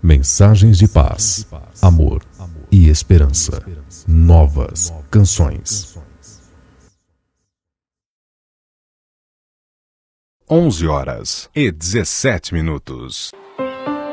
Mensagens de paz, amor e esperança. Novas canções. 11h17.